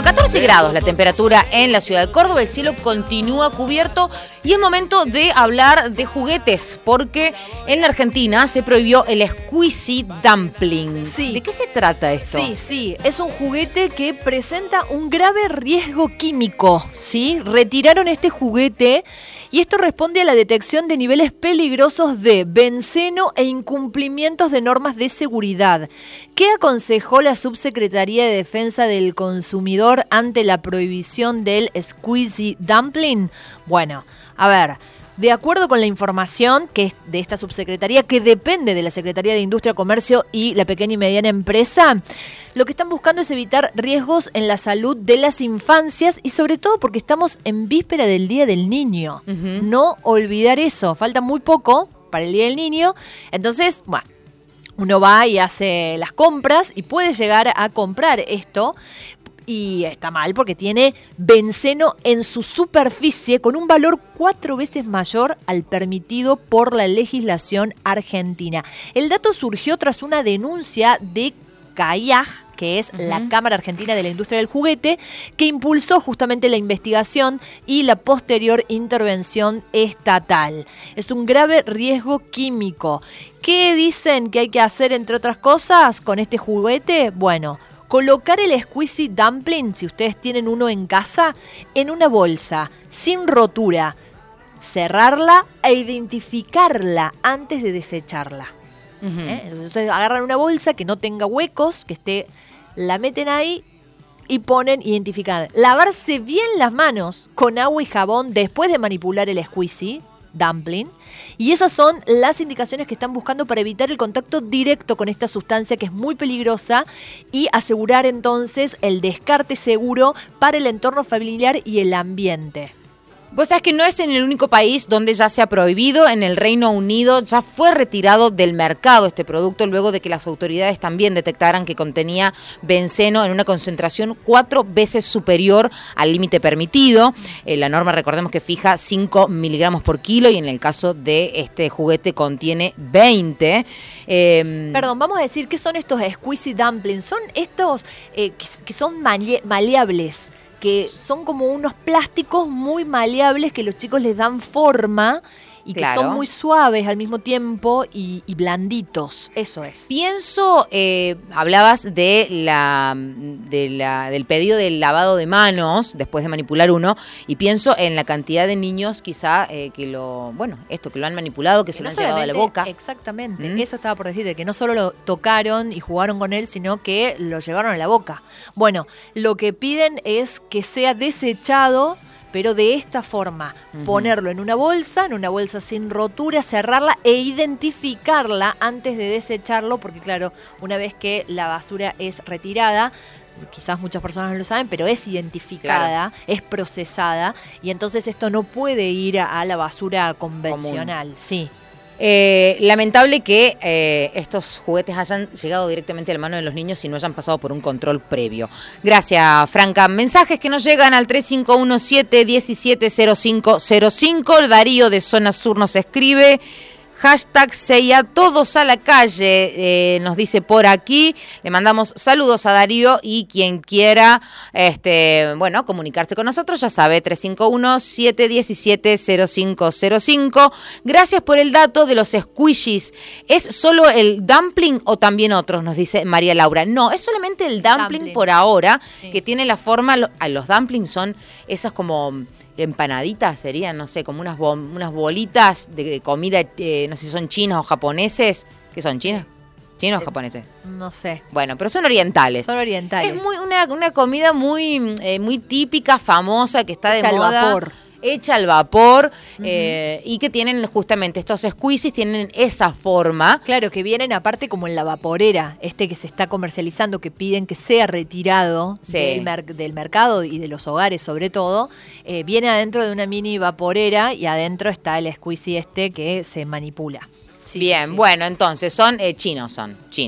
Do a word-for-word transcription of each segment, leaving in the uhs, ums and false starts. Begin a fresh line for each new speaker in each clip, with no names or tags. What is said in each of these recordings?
Bueno, catorce grados la temperatura en la ciudad de Córdoba, el cielo continúa cubierto y es momento de hablar de juguetes, porque en la Argentina se prohibió el Squeezy Dumpling.
Sí.
¿De qué se trata esto?
Sí, sí, es un juguete que presenta un grave riesgo químico, ¿sí? Retiraron este juguete y esto responde a la detección de niveles peligrosos de benceno e incumplimientos de normas de seguridad. ¿Qué aconsejó la Subsecretaría de Defensa del Consumidor ante la prohibición del Squeezy Dumpling? Bueno, a ver, de acuerdo con la información que es de esta subsecretaría, que depende de la Secretaría de Industria, Comercio y la Pequeña y Mediana Empresa, lo que están buscando es evitar riesgos en la salud de las infancias y sobre todo porque estamos en víspera del Día del Niño. Uh-huh. No olvidar eso, falta muy poco para el Día del Niño, entonces, bueno, uno va y hace las compras y puede llegar a comprar esto. Y está mal porque tiene benceno en su superficie con un valor cuatro veces mayor al permitido por la legislación argentina. El dato surgió tras una denuncia de CAIAG, que es uh-huh. la Cámara Argentina de la Industria del Juguete, que impulsó justamente la investigación y la posterior intervención estatal. Es un grave riesgo químico. ¿Qué dicen que hay que hacer, entre otras cosas, con este juguete? Bueno, colocar el Squeezy Dumpling, si ustedes tienen uno en casa, en una bolsa, sin rotura, cerrarla e identificarla antes de desecharla. Uh-huh. ¿Eh? Entonces ustedes agarran una bolsa que no tenga huecos, que esté, la meten ahí y ponen identificar. Lavarse bien las manos con agua y jabón después de manipular el Squeezy Dumpling. Y esas son las indicaciones que están buscando para evitar el contacto directo con esta sustancia que es muy peligrosa y asegurar entonces el descarte seguro para el entorno familiar y el ambiente.
Vos sabés que no es en el único país donde ya se ha prohibido. En el Reino Unido ya fue retirado del mercado este producto luego de que las autoridades también detectaran que contenía benceno en una concentración cuatro veces superior al límite permitido. Eh, la norma, recordemos que fija cinco miligramos por kilo y en el caso de este juguete contiene veinte. Eh,
Perdón, vamos a decir, ¿qué son estos Squeezy Dumplings? Son estos eh, que, que son male- maleables. Que son como unos plásticos muy maleables que los chicos les dan forma y
claro.
que son muy suaves al mismo tiempo y, y blanditos. Eso es.
Pienso, eh, hablabas de la, de la del pedido del lavado de manos después de manipular uno y pienso en la cantidad de niños quizá eh, que lo, bueno, esto, que lo han manipulado, que, que se no lo han llevado a la boca.
Exactamente,
¿Mm?
Eso estaba por decirte, que no solo lo tocaron y jugaron con él, sino que lo llevaron a la boca. Bueno, lo que piden es que sea desechado, pero de esta forma, uh-huh. ponerlo en una bolsa, en una bolsa sin rotura, cerrarla e identificarla antes de desecharlo, porque claro, una vez que la basura es retirada, quizás muchas personas no lo saben, pero es identificada, claro. es procesada, y entonces esto no puede ir a, a la basura convencional. Común. Sí.
Eh, lamentable que eh, estos juguetes hayan llegado directamente a la mano de los niños y no hayan pasado por un control previo. Gracias, Franca. Mensajes que nos llegan al tres cinco uno siete, uno siete cero cinco cero cinco. Darío de Zona Sur nos escribe. Hashtag Seia todos a la calle, eh, nos dice por aquí. Le mandamos saludos a Darío y quien quiera este, bueno, comunicarse con nosotros, ya sabe, tres cinco uno siete uno siete cero cinco cero cinco. Gracias por el dato de los squishies. ¿Es solo el dumpling o también otros? Nos dice María Laura. No, es solamente el dumpling, dumpling. por ahora, sí. que tiene la forma, los dumplings son esas como empanaditas, serían, no sé, como unas, bo- unas bolitas de, de comida, eh, no sé si son chinos o japoneses. ¿Qué son, chinos? ¿Chinos o eh, japoneses?
No sé.
Bueno, pero son orientales.
Son orientales.
Es muy una, una comida muy, eh, muy típica, famosa, que está de
Hecha
moda.
Al vapor.
Hecha al vapor
uh-huh.
eh, y que tienen justamente estos squeezies, tienen esa forma.
Claro, que vienen aparte como en la vaporera, este que se está comercializando, que piden que sea retirado sí. del, mer- del mercado y de los hogares sobre todo, eh, viene adentro de una mini vaporera y adentro está el squeezy este que se manipula.
Sí, Bien, sí, sí. bueno, entonces son eh, chinos, son chinos.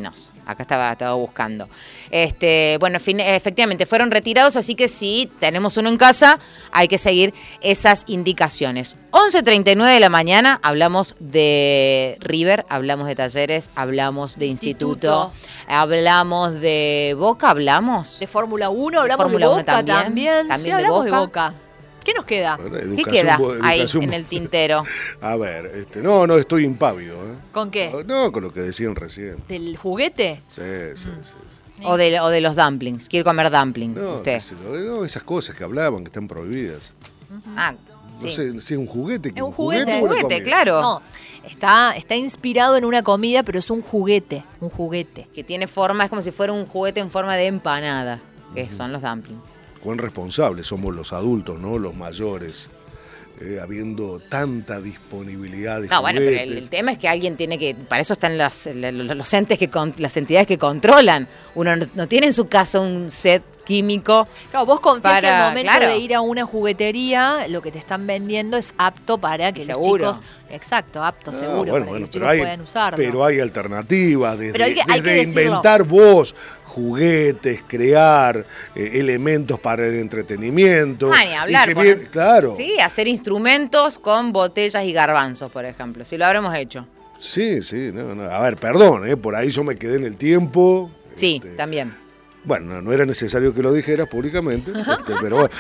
acá estaba, estaba buscando. Este, bueno, fin, efectivamente, fueron retirados, así que si tenemos uno en casa, hay que seguir esas indicaciones. once treinta y nueve de la mañana, hablamos de River, hablamos de Talleres, hablamos de Instituto, Instituto. hablamos de Boca, hablamos.
De Fórmula uno, hablamos de, de Boca también. También, también sí, de hablamos Boca. de Boca. ¿Qué nos queda?
Bueno, ¿Qué queda ahí en el tintero?
A ver, este, no, no, estoy impávido. ¿eh?
¿Con qué?
No, con lo que decían recién.
¿Del juguete?
Sí, sí, mm. sí. sí.
O de, o de los dumplings. ¿Quiere comer dumpling
no,
usted?
No, esas cosas que hablaban que están prohibidas.
Uh-huh. Ah,
sí. No sé si es un juguete.
Es un juguete,
un juguete, claro.
No, está, está inspirado en una comida, pero es un juguete, un juguete.
Que tiene forma, es como si fuera un juguete en forma de empanada, que uh-huh. son los dumplings.
Cuán responsables somos los adultos, ¿no? Los mayores, eh, habiendo tanta disponibilidad de
No,
juguetes.
bueno, pero el, el tema es que alguien tiene que, para eso están las, los, los entes que con, las entidades que controlan. Uno no, no tiene en su casa un set químico.
Claro, vos confías para, que al momento
claro.
de ir a una juguetería, lo que te están vendiendo es apto para que
seguro.
los chicos, exacto, apto,
no,
seguro,
bueno,
para
bueno,
que los chicos
hay,
puedan usarlo.
Pero hay alternativas, desde,
pero hay que, hay
desde
que
inventar vos juguetes, crear eh, elementos para el entretenimiento.
Ah, ni hablar.
Y bien, claro.
Sí, hacer instrumentos con botellas y garbanzos, por ejemplo, si lo habremos hecho.
Sí, sí, no, no. A ver, perdón, eh, por ahí yo me quedé en el tiempo.
Sí,
este,
también.
Bueno, no, no era necesario que lo dijeras públicamente, este, pero bueno.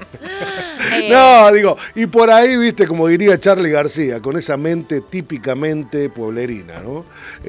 No, digo, y por ahí, viste, como diría Charly García, con esa mente típicamente pueblerina, ¿no?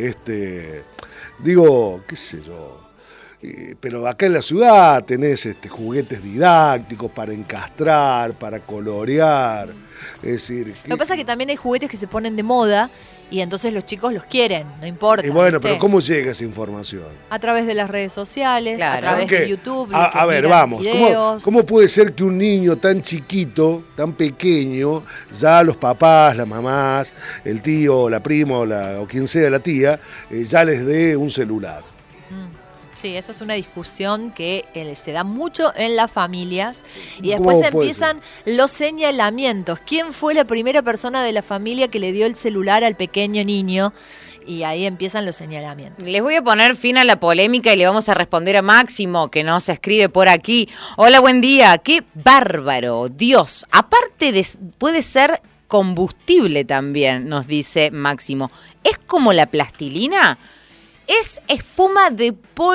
Este, digo, qué sé yo. Eh, pero acá en la ciudad tenés este, juguetes didácticos para encastrar, para colorear. Es decir,
lo que pasa es que también hay juguetes que se ponen de moda y entonces los chicos los quieren, no importa.
Y bueno,
¿viste?
pero ¿cómo llega esa información?
A través de las redes sociales,
claro.
a través
¿Qué?
de YouTube.
A, a ver, vamos. ¿Cómo, ¿Cómo puede ser que un niño tan chiquito, tan pequeño, ya los papás, las mamás, el tío, la prima o, la, o quien sea la tía, eh, ya les dé un celular?
Mm. Sí, esa es una discusión que eh, se da mucho en las familias y después empiezan los señalamientos. ¿Quién fue la primera persona de la familia que le dio el celular al pequeño niño? Y ahí empiezan los señalamientos.
Les voy a poner fin a la polémica y le vamos a responder a Máximo, que nos escribe por aquí. Hola, buen día. Qué bárbaro. Dios, aparte de puede ser combustible también, nos dice Máximo. ¿Es como la plastilina? Es espuma de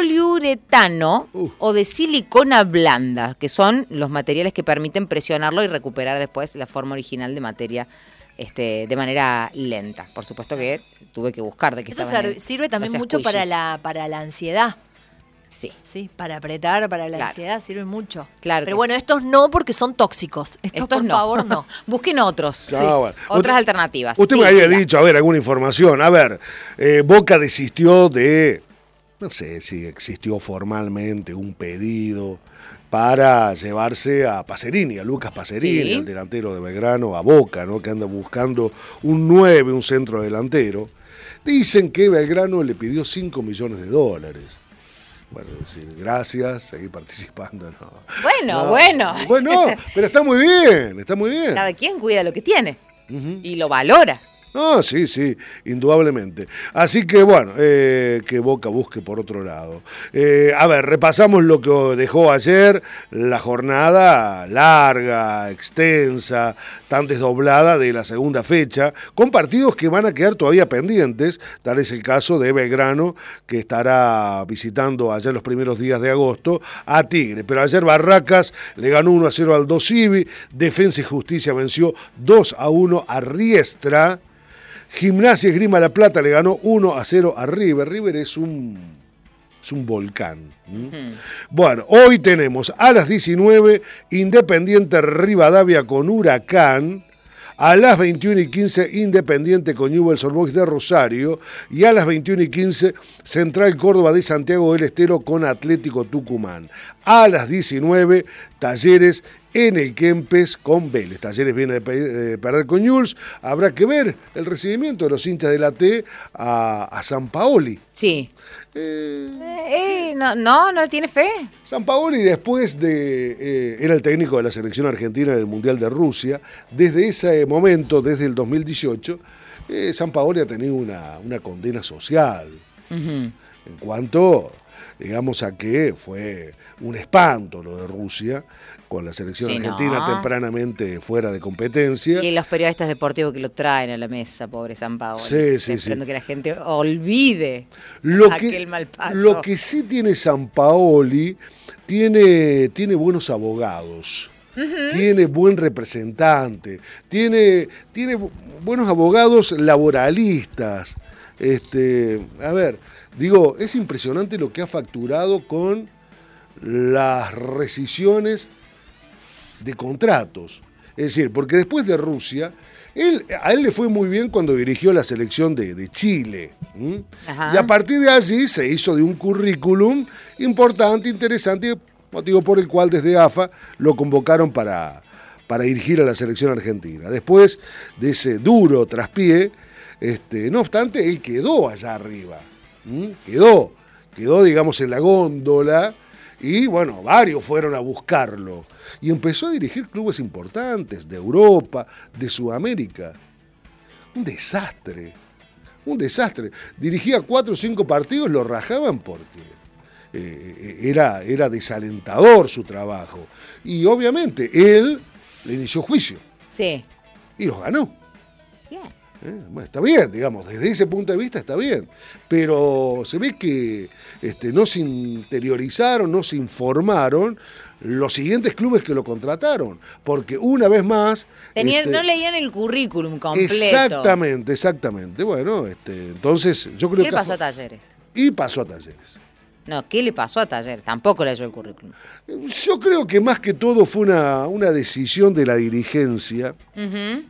poliuretano uh. o de silicona blanda, que son los materiales que permiten presionarlo y recuperar después la forma original de materia este, de manera lenta. Por supuesto que tuve que buscar de qué
Eso
estaban
sirve, sirve también
los
mucho para la, para la ansiedad.
Sí.
Sí, para apretar, para la
claro.
ansiedad sirve mucho.
Claro.
Pero bueno, sí. estos no porque son tóxicos. Estos, estos por no. favor, no.
Busquen otros.
No,
sí.
bueno.
Otras
usted,
alternativas.
Usted
sí,
me había
mira.
dicho, a ver, alguna información. A ver, eh, Boca desistió de, no sé si existió formalmente un pedido para llevarse a Pacerini, a Lucas Pacerini, sí. el delantero de Belgrano, a Boca, ¿no? Que anda buscando un nueve, un centro delantero. Dicen que Belgrano le pidió cinco millones de dólares. Bueno, decir, gracias, seguir participando, no.
Bueno,
no,
bueno.
Bueno, pero está muy bien, está muy bien.
Cada quien cuida lo que tiene uh-huh. y lo valora.
Ah, sí, sí, indudablemente. Así que bueno, eh, que Boca busque por otro lado. Eh, a ver, repasamos lo que dejó ayer, la jornada larga, extensa, tan desdoblada de la segunda fecha, con partidos que van a quedar todavía pendientes. Tal es el caso de Belgrano, que estará visitando ayer los primeros días de agosto a Tigre. Pero ayer Barracas le ganó uno a cero al Aldo Civi, Defensa y Justicia venció dos a uno a Riestra, Gimnasia Esgrima La Plata le ganó uno a cero a River. River es un, es un volcán. ¿Mm? Hmm. Bueno, hoy tenemos a las diecinueve Independiente Rivadavia con Huracán. A las veintiuna y quince, Independiente con Newell's Old Boys de Rosario. Y a las veintiuna y quince, Central Córdoba de Santiago del Estero con Atlético Tucumán. A las diecinueve, Talleres en el Kempes con Vélez. Talleres viene de perder con Newell's. Habrá que ver el recibimiento de los hinchas de la T a, a Sampaoli.
Sí.
Eh,
eh, no, no, no tiene fe.
Sampaoli después de, eh, era el técnico de la selección argentina en el Mundial de Rusia. Desde ese momento, desde el dos mil dieciocho, eh, Sampaoli ha tenido una, una condena social. Uh-huh. en cuanto, digamos, a que fue un espanto lo de Rusia, con la selección
Sí,
argentina
no.
tempranamente fuera de competencia.
Y los periodistas deportivos que lo traen a la mesa, pobre Sampaoli.
Sí, sí,
Esperando
sí.
que la gente olvide
Lo
aquel
que,
mal paso.
lo que sí tiene Sampaoli, tiene, tiene buenos abogados. Uh-huh. Tiene buen representante, tiene, tiene bu- buenos abogados laboralistas. Este, a ver, digo, es impresionante lo que ha facturado con las rescisiones de contratos. Es decir, porque después de Rusia, él, a él le fue muy bien cuando dirigió la selección de, de Chile. ¿m? Y a partir de allí se hizo de un currículum importante, interesante, motivo por el cual desde A F A lo convocaron para, para dirigir a la selección argentina. Después de ese duro traspié, este, no obstante, él quedó allá arriba. ¿m? Quedó, quedó, digamos, en la góndola. Y bueno, varios fueron a buscarlo. Y empezó a dirigir clubes importantes de Europa, de Sudamérica. Un desastre. Un desastre. Dirigía cuatro o cinco partidos, lo rajaban porque eh, era, era desalentador su trabajo. Y obviamente él le inició juicio.
Sí.
Y los ganó.
Bien.
Eh, bueno, está bien, digamos, desde ese punto de vista está bien, pero se ve que este, no se interiorizaron, no se informaron los siguientes clubes que lo contrataron, porque una vez más...
Tenían,
este,
no leían el currículum completo.
Exactamente, exactamente. Bueno, este, entonces yo creo
¿Qué
que...
le pasó a Talleres?
Y pasó a Talleres.
No, ¿qué le pasó a Talleres? Tampoco leyó el currículum.
Yo creo que más que todo fue una, una decisión de la dirigencia.
Uh-huh.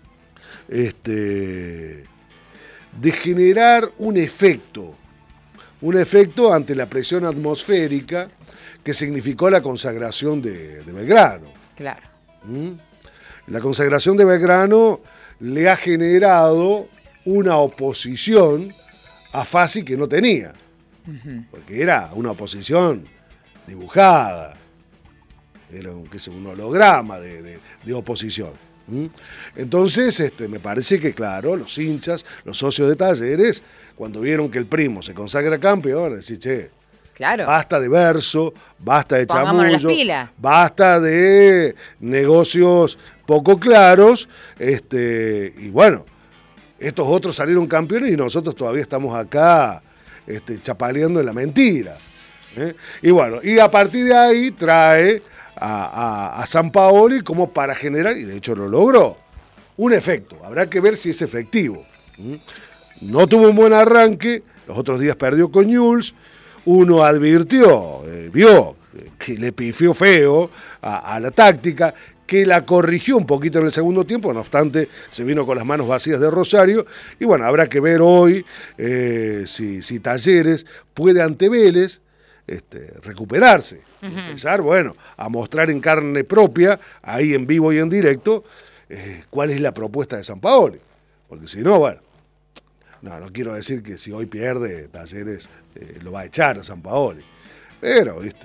Este, de generar un efecto, un efecto ante la presión atmosférica que significó la consagración de, de Belgrano.
Claro.
¿Mm? La consagración de Belgrano le ha generado una oposición a Fassi que no tenía, uh-huh. porque era una oposición dibujada, era un, qué sé, un holograma de, de, de oposición. Entonces, este, me parece que, claro, los hinchas, los socios de Talleres, cuando vieron que el primo se consagra campeón, decían, che,
claro.
basta de verso, basta de
Pongámonos las
chamullo,
pilas.
basta de negocios poco claros, este, y bueno, estos otros salieron campeones y nosotros todavía estamos acá este, chapaleando en la mentira. ¿eh? Y bueno, y a partir de ahí trae... A, a, a Sampaoli como para generar, y de hecho lo logró, un efecto. Habrá que ver si es efectivo. ¿Mm? No tuvo un buen arranque, los otros días perdió con Newell's, uno advirtió, eh, vio eh, que le pifió feo a, a la táctica, que la corrigió un poquito en el segundo tiempo, no obstante se vino con las manos vacías de Rosario, y bueno, habrá que ver hoy eh, si, si Talleres puede ante Vélez Este, recuperarse, uh-huh. empezar, bueno, a mostrar en carne propia, ahí en vivo y en directo, eh, cuál es la propuesta de Sampaoli. Porque si no, bueno, no, no quiero decir que si hoy pierde Talleres eh, lo va a echar a Sampaoli. Pero, viste,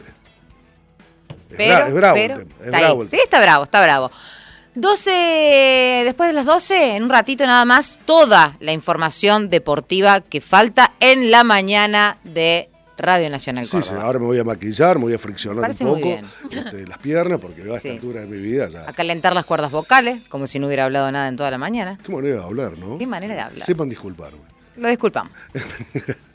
es,
pero,
bra- es bravo
pero,
el tema. Es
está
bravo
ahí.
el
Sí,
tema.
está bravo, está bravo. doce, después de las doce, en un ratito nada más, toda la información deportiva que falta en la mañana de Radio Nacional
Sí,
Córdoba.
sí, ahora me voy a maquillar, me voy a friccionar un
Parece muy
poco
bien.
este, las piernas, porque veo a esta
Sí.
altura de mi vida ya.
A calentar las cuerdas vocales, como si no hubiera hablado nada en toda la mañana.
Qué manera de hablar, ¿no?
Qué manera de hablar.
Sepan disculparme.
Lo disculpamos.